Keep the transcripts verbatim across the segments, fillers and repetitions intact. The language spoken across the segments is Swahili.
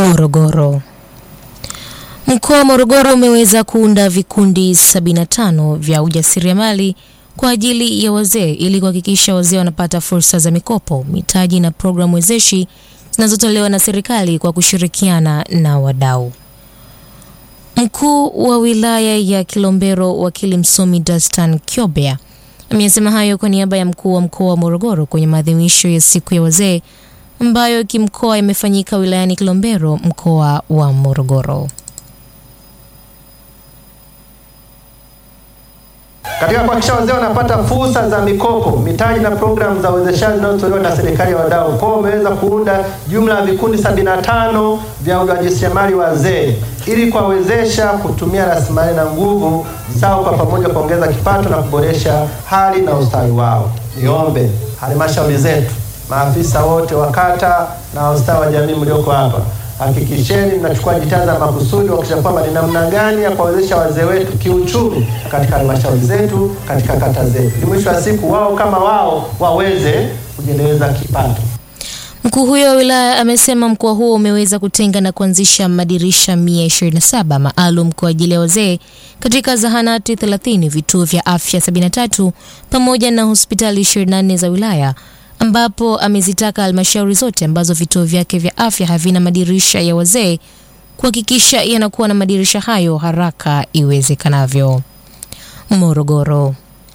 Morogoro. Mkoa wa Morogoro umeweza kuunda vikundi sabini na tano vya ujasiriamali kwa ajili ya wazee ili kuhakikisha wazee wanapata fursa za mikopo, mitaji na programu wezeshi zinazotolewa na serikali kwa kushirikiana na wadau. Mkuu wa wilaya ya Kilombero wakili msomi Dastan Kyobea amesema hayo kwa niaba ya mkuu wa mkoa wa Morogoro kwenye maadhimisho ya siku ya wazee ambayo kimkoa imefanyika wilayani Kilombero, mkoa wa Morogoro. Katika kuhakikisha wazee wanapata fursa za mikopo, mitaji na programu za uwezeshaji zinazotolewa na serikali ya wadau, kwa umeweza kuunda jumla ya vikundi sabini na tano vya ujasiriamali wazee ili kuwawezesha kutumia rasilimali na nguvu zao kwa pamoja kuongeza kipato na kuboresha hali na ustawi wao. Niombe halmashauri zetu, maafisa wote wa kata na ustawi wa jamii mlioko hapa, hakikisheni mnachukua jitihada za makusudi kuhakikisha kwamba ni namna gani ya kuwawezesha wazee wetu kiuchumi katika halmashauri zetu, katika kata zetu. Ni mwisho wa siku wao kama wao waweze kujiendeleza kipato. Mkuu huyo wa wilaya amesema mkoa huo umeweza kutenga na kuanzisha madirisha mia ishirini na saba maalum kwa ajili ya wazee katika zahanati thelathini, vituo vya afya sabini na tatu pamoja na hospitali ishirini na nne za wilaya, ambapo amezitaka halmashauri zote ambazo vituo vyake vya afya havina madirisha ya wazee kuhakikisha yanakuwa na madirisha hayo haraka iwezekanavyo. Morogoro.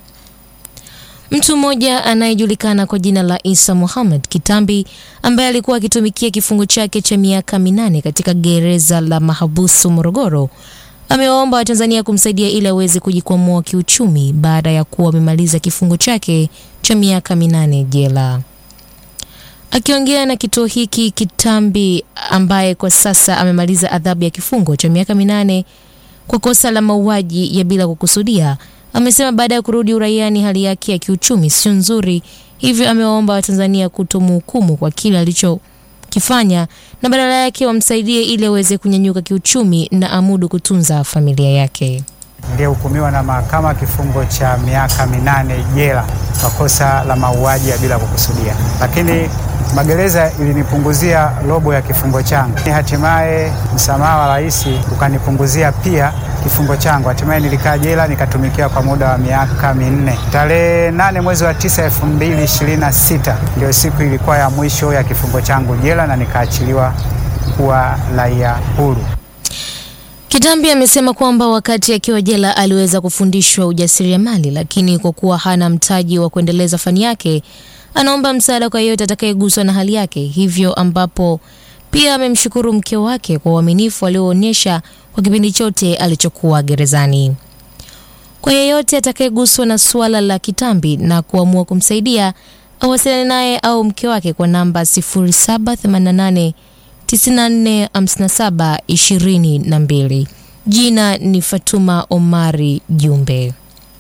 Mtu mmoja anayejulikana kwa jina la Isa Muhammad Kitambi ambaye alikuwa akitumikia kifungo chake cha miaka minane katika gereza la mahabusu Morogoro amewaomba Watanzania kumsaidia ili aweze kujikwamua kiuchumi baada ya kuwa amemaliza kifungo chake cha miaka minane jela. Akiongea na kituo hiki, Kitambi ambaye kwa sasa amemaliza adhabu ya kifungo cha miaka minane kwa kosa la mauaji ya bila kukusudia, amesema baada ya kurudi uraiani hali yake ya kiuchumi sio nzuri, hivyo amewaomba Watanzania kutomhukumu kwa kile alichokifanya na badala yake wamsaidie ili aweze kunyanyuka kiuchumi na amudu kutunza familia yake. Nilihukumiwa na mahakama kifungo cha miaka minane jela kwa kosa la mauaji ya bila kukusudia, lakini magereza ilinipunguzia robo ya kifungo changu. Hatimaye msamaha wa rais ukanipunguzia pia kifungo changu. Hatimaye nilikaa jela nikatumikia kwa muda wa miaka minne. Tarehe nane mwezi wa tisa elfu mbili ishirini na sita ndio siku ilikuwa ya mwisho ya kifungo changu jela na nikaachiliwa kuwa raia huru. Kitambi amesema kwamba wakati akiwa jela aliweza kufundishwa ujasiriamali, lakini kwa kuwa hana mtaji wa kuendeleza fani yake, anaomba msaada kwa yeyote atakayeguswa na hali yake, hivyo ambapo pia amemshukuru mke wake kwa uaminifu alioonyesha kwa kipindi chote alichokuwa gerezani. Kwa yeyote atakayeguswa na suala la Kitambi na kuamua kumsaidia, awasiliane naye au mke wake kwa namba sifuri saba themanini na nane tisini na nne hamsini na saba ishirini na mbili. Jina ni Fatuma Omari Jumbe.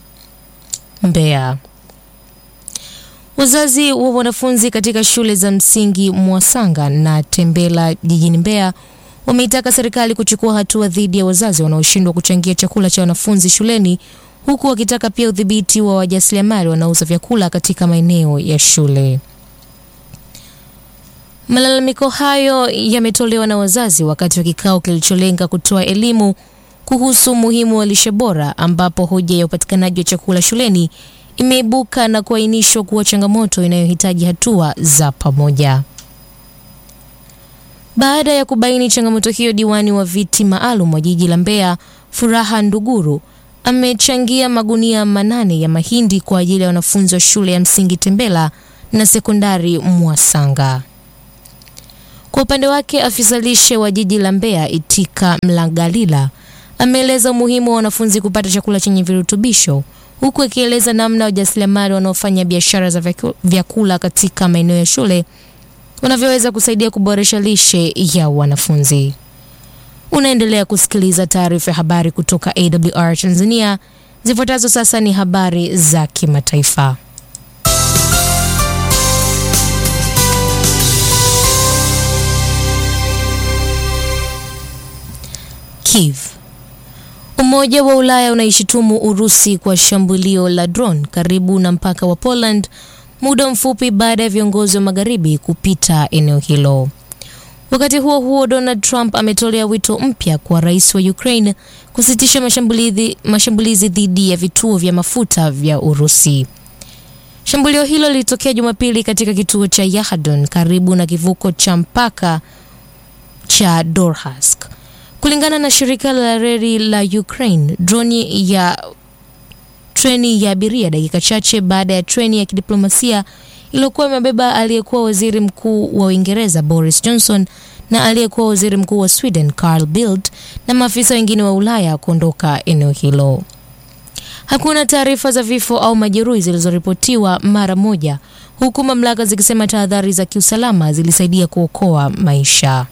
Mbeya. Wazazi wa wanafunzi katika shule za msingi Mwasanga na Tembela jijini Mbeya wameitaka serikali kuchukua hatua dhidi ya wazazi wanaoshindwa kuchangia chakula cha wanafunzi shuleni, huku wakitaka pia udhibiti wa wajasiriamali wanaouza vyakula katika maeneo ya shule. Malalamiko hayo yametolewa na wazazi wakati wa kikao kilicholenga kutoa elimu kuhusu umuhimu wa lishe bora, ambapo hoja ya upatikanaji wa chakula shuleni imeibuka na kuainishwa kuwa changamoto inayohitaji hatua za pamoja. Baada ya kubaini changamoto hiyo, diwani wa viti maalum wa jiji la Mbeya, Furaha Nduguru, amechangia magunia manane ya mahindi kwa ajili ya wanafunzi wa shule ya msingi Tembela na sekondari Mwasanga. Kwa upande wake, afisa lishe wa jiji la Mbeya Itika Mlangalila ameeleza umuhimu wa wanafunzi kupata chakula chenye virutubisho, huku akieleza namna wajasiriamali wanaofanya biashara za vyakula katika maeneo ya shule wanavyoweza kusaidia kuboresha lishe ya wanafunzi. Unaendelea kusikiliza taarifa ya habari kutoka A W R Tanzania. Zifuatazo sasa ni habari za kimataifa. Kiev. Umoja wa Ulaya unaishitumu Urusi kwa shambulio la drone karibu na mpaka wa Poland muda mfupi baada ya viongozi wa magharibi kupita eneo hilo. Wakati huo huo, Donald Trump ametolea wito mpya kwa rais wa Ukraine kusitisha mashambulizi mashambulizi dhidi ya vituo vya mafuta vya Urusi. Shambulio hilo lilitokea Jumapili katika kituo cha Yahadon karibu na kivuko cha mpaka cha Dorhask. Kulingana na shirika la reli la Ukraine, droni ya treni ya abiria dakika chache baada ya treni ya kidiplomasia iliyokuwa imebeba aliyekuwa waziri mkuu wa Uingereza Boris Johnson na aliyekuwa waziri mkuu wa Sweden Carl Bildt na maafisa wengine wa Ulaya kuondoka eneo hilo. Hakuna taarifa za vifo au majeruhi zilizoripotiwa mara moja, huku mamlaka zikisema tahadhari za kiusalama zilisaidia kuokoa maisha.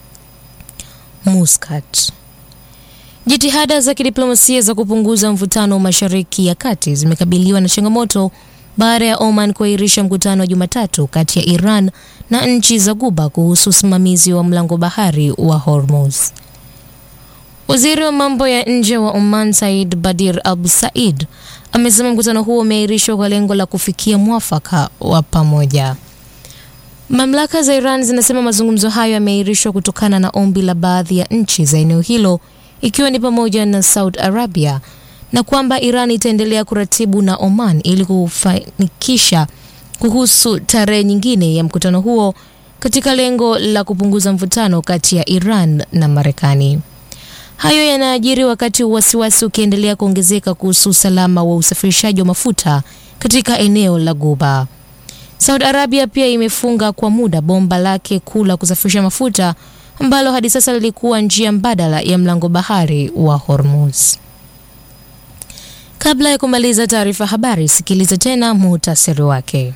Muscat. Jitihada za kidiplomasia za kupunguza mvutano Mashariki ya Kati zimekabiliwa na changamoto baada ya Oman kuahirisha mkutano wa Jumatatu kati ya Iran na nchi za Ghuba kuhusu usimamizi wa mlango bahari wa Hormuz. Waziri wa mambo ya nje wa Oman Said Badir Abu Said amesema mkutano huo umeahirishwa kwa lengo la kufikia mwafaka wa pamoja. Mamlaka za Iran zinasema mazungumzo hayo yameahirishwa kutokana na ombi la baadhi ya nchi za eneo hilo ikiwa ni pamoja na Saudi Arabia, na kwamba Iran itaendelea kuratibu na Oman ili kufanikisha kuhusu tarehe nyingine ya mkutano huo katika lengo la kupunguza mvutano kati ya Iran na Marekani. Hayo yanaajiri wakati wasiwasi ukiendelea kuongezeka kuhusu usalama wa usafirishaji wa mafuta katika eneo la Ghuba. Saudi Arabia pia imefunga kwa muda bomba lake kuu la kusafirisha mafuta ambalo hadi sasa lilikuwa njia mbadala ya mlango bahari wa Hormuz. Kabla ya kumaliza taarifa habari, sikiliza tena muhtasari wake.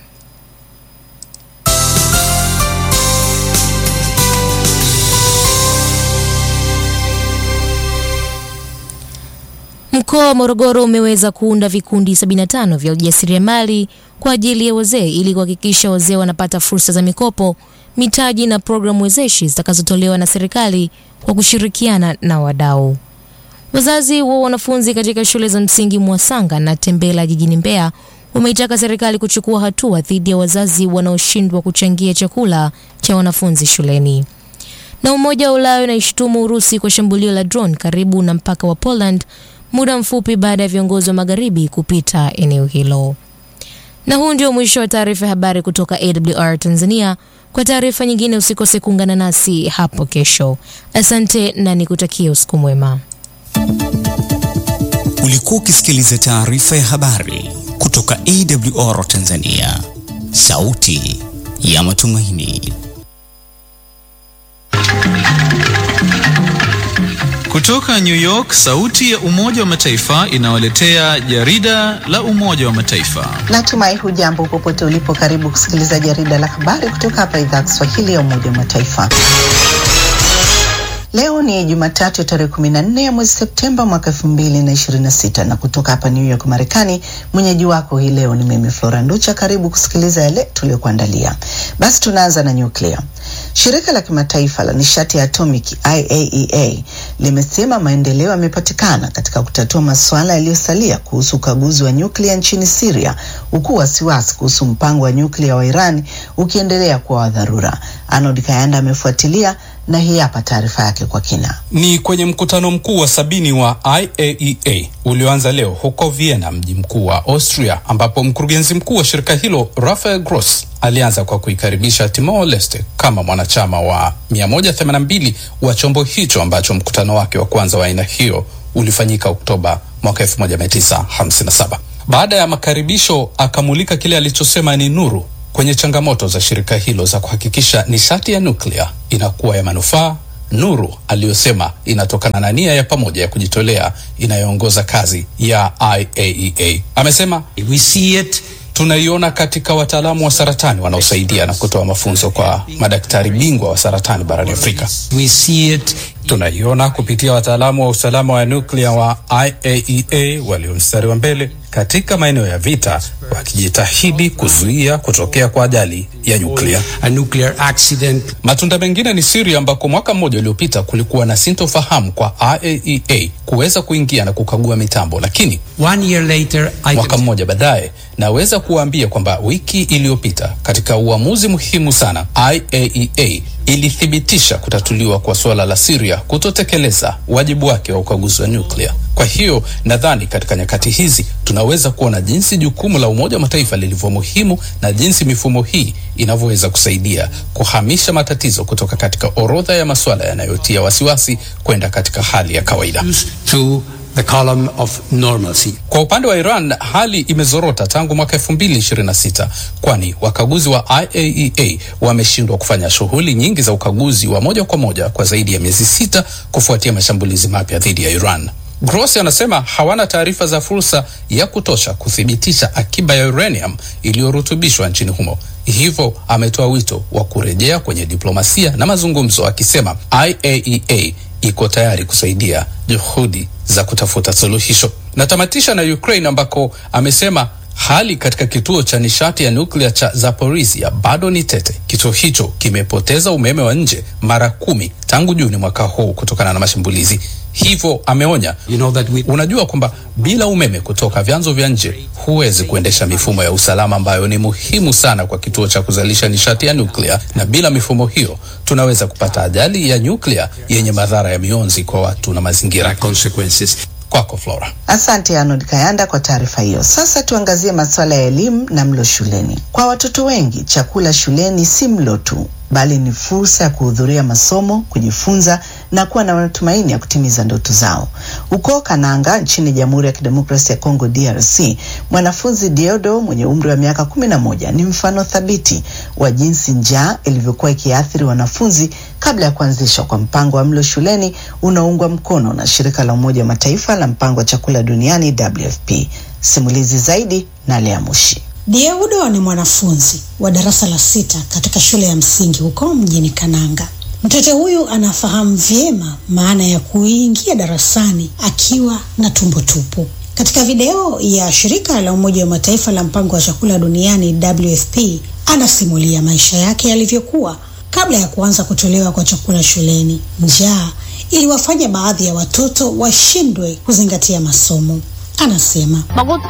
Mkoa wa Morogoro umeweza kuunda vikundi sabini na tano vya ujasiriamali kwa ajili ya wazee ili kuhakikisha wazee wanapata fursa za mikopo, mitaji na programu wezeshi zitakazotolewa na serikali kwa kushirikiana na wadau. Wazazi wa wanafunzi katika shule za msingi Mwasanga na Tembela jijini Mbeya wameitaka serikali kuchukua hatua dhidi ya wazazi wanaoshindwa kuchangia chakula cha wanafunzi shuleni. Na Umoja wa Ulaya unaishtumu Urusi kwa shambulio la drone karibu na mpaka wa Poland muda mfupi baada ya viongozi wa magharibi kupita eneo hilo. Na huu ndio mwisho wa taarifa habari kutoka A W R Tanzania. Kwa taarifa nyingine usikose kuungana nasi hapo kesho. Asante na nikutakie usiku mwema. Ulikuwa ukisikiliza taarifa ya habari kutoka A W R Tanzania, sauti ya matumaini. Kutoka New York, sauti ya Umoja wa Mataifa inawaletea jarida la Umoja wa Mataifa. Natumai hujambo popote ulipo, karibu kusikiliza jarida la habari kutoka hapa idhaa ya Kiswahili ya Umoja wa Mataifa. Leo ni Jumatatu tarehe kumi na nne ya mwezi Septemba mwaka elfu mbili na ishirini na sita, na kutoka hapa New York Marekani, mwenyeji wako hii leo ni mimi Flora Nducha. Karibu kusikiliza yale tuliyokuandalia. Basi tunaanza na nyuklia. Shirika la kimataifa la nishati ya atomiki I A E A limesema maendeleo yamepatikana katika kutatua masuala yaliyosalia kuhusu ukaguzi wa nyuklia nchini Syria, huku wasiwasi kuhusu mpango wa nyuklia wa Iran ukiendelea kuwa wa dharura. Arnold Kayanda amefuatilia na hii hapa taarifa yake kwa kina. Ni kwenye mkutano mkuu wa sabini wa I A E A ulioanza leo huko Vienna, mji mkuu wa Austria, ambapo mkurugenzi mkuu wa shirika hilo Rafael Gross alianza kwa kuikaribisha Timor Leste kama mwanachama wa mia moja themanini na mbili wa chombo hicho ambacho mkutano wake wa kwanza wa aina hiyo ulifanyika Oktoba mwaka elfu moja mia tisa hamsini na saba. Baada ya makaribisho, akamulika kile alichosema ni nuru kwenye changamoto za shirika hilo za kuhakikisha nishati ya nuklia inakuwa ya manufaa, nuru aliyosema inatokana na nia ya pamoja ya kujitolea inayoongoza kazi ya I A E A. Amesema, we see it, tunaiona katika wataalamu wa saratani wanaosaidia na kutoa mafunzo kwa madaktari bingwa wa saratani barani Afrika. We see it, tunaiona kupitia wataalamu wa usalama wa nuklia wa I A E A walio mstari wa mbele, katika maeneo ya vita, wakijitahidi kuzuia kutokea kwa ajali ya nyuklia. A nuclear accident. Matunda mengine ni Syria, ambako mwaka mmoja uliopita kulikuwa na sintofahamu kwa I A E A kuweza kuingia na kukagua mitambo, lakini One year later, I mwaka mmoja baadaye naweza kuambia kwamba wiki iliyopita katika uamuzi muhimu sana, I A E A ilithibitisha kutatuliwa kwa suala la Syria kutotekeleza wajibu wake wa ukaguzi wa nyuklia. Kwa hiyo nadhani katika nyakati hizi tunaweza kuona jinsi jukumu la Umoja wa Mataifa lilivyo muhimu na jinsi mifumo hii inavyoweza kusaidia kuhamisha matatizo kutoka katika orodha ya masuala yanayotia wasiwasi kwenda katika hali ya kawaida. to the column of normalcy. Kwa upande wa Iran, hali imezorota tangu mwaka elfu mbili ishirini na sita, kwani wakaguzi wa I A E A wameshindwa kufanya shughuli nyingi za ukaguzi wa moja kwa moja kwa zaidi ya miezi sita kufuatia mashambulizi mapya dhidi ya Iran. Grossi anasema hawana taarifa za fursa ya kutosha kuthibitisha akiba ya uranium iliyorutubishwa nchini humo. Hivyo ametoa wito wa kurejea kwenye diplomasia na mazungumzo, akisema I A E A iko tayari kusaidia juhudi za kutafuta suluhisho. Natamatisha na Ukraine, ambako amesema hali katika kituo cha nishati ya nuklia cha Zaporizhia bado ni tete. Kituo hicho kimepoteza umeme wa nje mara kumi tangu Juni mwaka huu kutokana na mashambulizi. Hivyo ameonya, You know that we... unajua kwamba bila umeme kutoka vyanzo vya nje huwezi kuendesha mifumo ya usalama ambayo ni muhimu sana kwa kituo cha kuzalisha nishati ya nuklia, na bila mifumo hiyo tunaweza kupata ajali ya nuklia yenye madhara ya mionzi kwa watu na mazingira. consequences. Kwako Flora. Asante Arnold Kayanda kwa taarifa hiyo. Sasa tuangazie masuala ya elimu na mlo shuleni. Kwa watoto wengi, chakula shuleni si mlo tu, bali ni fursa ya kuhudhuria masomo, kujifunza na kuwa na matumaini ya kutimiza ndoto zao. Huko Kananga nchini Jamhuri ya Kidemokrasia ya Kongo D R C, mwanafunzi Diodo mwenye umri wa miaka kumi na moja ni mfano thabiti wa jinsi njaa ilivyokuwa ikiathiri wanafunzi kabla ya kuanzishwa kwa mpango wa mlo shuleni unaoungwa mkono na shirika la Umoja wa Mataifa la mpango wa chakula duniani W F P. Simulizi zaidi na Lea Mushi. Diodo ni mwanafunzi wa darasa la sita katika shule ya msingi huko mjini Kananga. Mtoto huyu anafahamu vyema maana ya kuingia darasani akiwa na tumbo tupu. Katika video ya shirika la Umoja wa Mataifa la mpango wa chakula duniani W F P, anasimulia maisha yake yalivyokuwa kabla ya kuanza kutolewa kwa chakula shuleni. Njaa iliwafanya baadhi ya watoto washindwe kuzingatia masomo. Anasema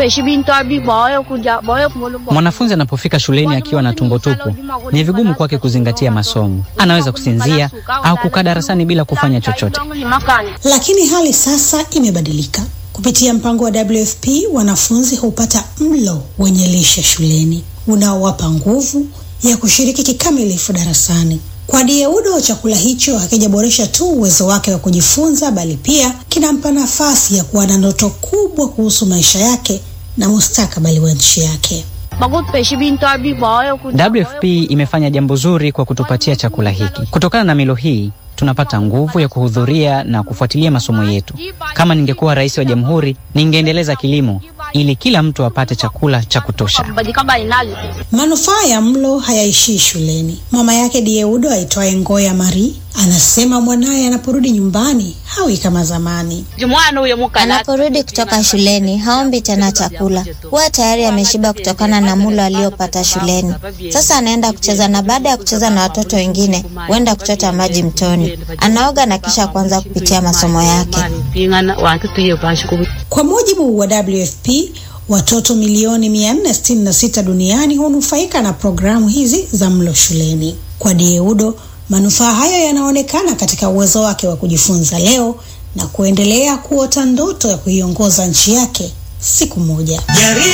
mwanafunzi anapofika shuleni akiwa na tumbo tupu, ni vigumu kwake kuzingatia masomo. Anaweza kusinzia au kukaa darasani bila kufanya chochote. Lakini hali sasa imebadilika. Kupitia mpango wa W F P, wanafunzi hupata mlo wenye lishe shuleni unaowapa nguvu ya kushiriki kikamilifu darasani. Kwa Diodo, chakula hicho hakijaboresha tu uwezo wake wa kujifunza, bali pia kinampa nafasi ya kuwa na ndoto kubwa kuhusu maisha yake na mustakabali wa nchi yake. W F P imefanya jambo zuri kwa kutupatia chakula hiki. Kutokana na milo hii, tunapata nguvu ya kuhudhuria na kufuatilia masomo yetu. Kama ningekuwa rais wa jamhuri, ningeendeleza kilimo ili kila mtu apate chakula cha kutosha. Manufaa ya mlo hayaishii shuleni. Mama yake Diodo aitwaye Ngoya Marie anasema mwanaye anaporudi nyumbani hawi kama zamani. Anaporudi kutoka shuleni haombi tena chakula, huwa tayari ameshiba kutokana na mlo aliopata shuleni. Sasa anaenda kucheza, na baada ya kucheza na watoto wengine huenda kuchota maji mtoni. Anaoga na kisha kuanza kupitia masomo yake. Kwa mujibu wa W F P, watoto milioni mia nne sitini na sita duniani hunufaika na programu hizi za mlo shuleni. Kwa Diodo, manufaa hayo yanaonekana katika uwezo wake wa kujifunza leo na kuendelea kuota ndoto ya kuiongoza nchi yake siku moja.